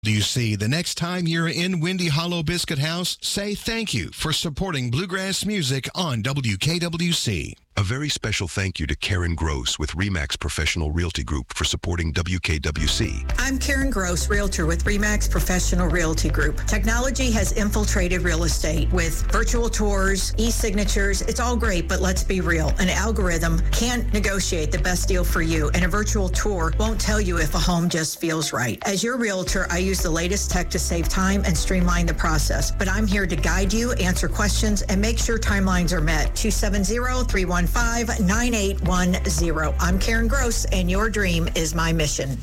WC. The next time you're in Windy Hollow Biscuit House, say thank you for supporting bluegrass music on WKWC. A very special thank you to Karen Gross with RE/MAX Professional Realty Group for supporting WKWC. I'm Karen Gross, Realtor with RE/MAX Professional Realty Group. Technology has infiltrated real estate with virtual tours, e-signatures. It's all great, but let's be real. An algorithm can't negotiate the best deal for you, and a virtual tour won't tell you if a home just feels right. As your realtor, I use the latest tech to save time and streamline the process, but I'm here to guide you, answer questions, and make sure timelines are met. 270-315-9810. I'm Karen Gross, and your dream is my mission.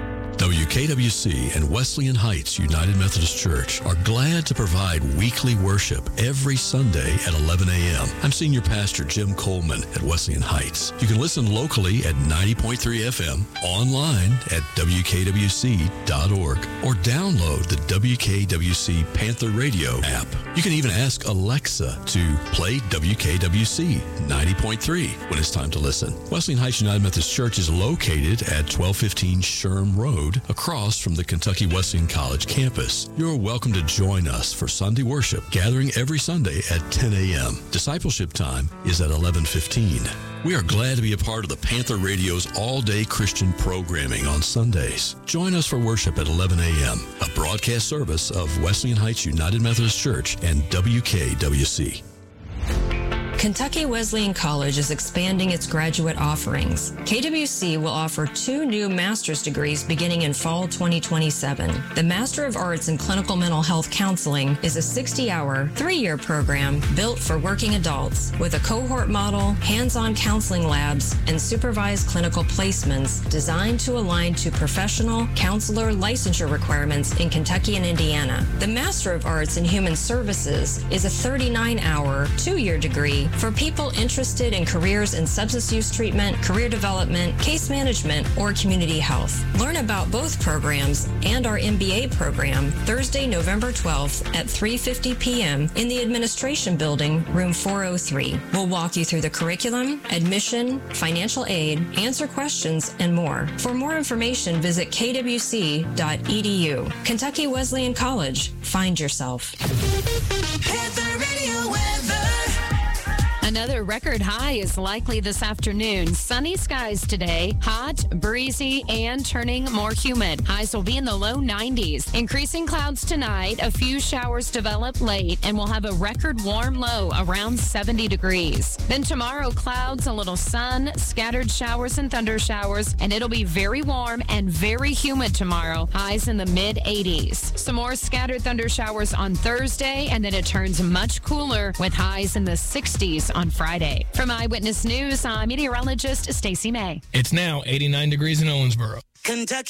WKWC and Wesleyan Heights United Methodist Church are glad to provide weekly worship every Sunday at 11 a.m. I'm Senior Pastor Jim Coleman at Wesleyan Heights. You can listen locally at 90.3 FM, online at WKWC.org, or download the WKWC Panther Radio app. You can even ask Alexa to play WKWC 90.3 when it's time to listen. Wesleyan Heights United Methodist Church is located at 1215 Sherm Road, across from the Kentucky Wesleyan College campus. You're welcome to join us for Sunday worship, gathering every Sunday at 10 a.m. Discipleship time is at 11:15. We are glad to be a part of the Panther Radio's all-day Christian programming on Sundays. Join us for worship at 11 a.m., a broadcast service of Wesleyan Heights United Methodist Church and WKWC. Kentucky Wesleyan College is expanding its graduate offerings. KWC will offer 2 new master's degrees beginning in fall 2027. The Master of Arts in Clinical Mental Health Counseling is a 60-hour, 3-year program built for working adults with a cohort model, hands-on counseling labs, and supervised clinical placements designed to align to professional counselor licensure requirements in Kentucky and Indiana. The Master of Arts in Human Services is a 39-hour, 2-year degree for people interested in careers in substance use treatment, career development, case management, or community health. Learn about both programs and our MBA program Thursday, November 12th at 3:50 p.m. in the Administration Building, room 403. We'll walk you through the curriculum, admission, financial aid, answer questions, and more. For more information, visit kwc.edu. Kentucky Wesleyan College. Find yourself. Panther Radio weather. Another record high is likely this afternoon. Sunny skies today, hot, breezy, and turning more humid. Highs will be in the low 90s. Increasing clouds tonight. A few showers develop late, and we'll have a record warm low around 70 degrees. Then tomorrow, clouds, a little sun, scattered showers and thunder showers, and it'll be very warm and very humid tomorrow. Highs in the mid-80s. Some more scattered thunder showers on Thursday, and then it turns much cooler with highs in the 60s on Friday. From Eyewitness News, I'm meteorologist Stacey May. It's now 89 degrees in Owensboro. Kentucky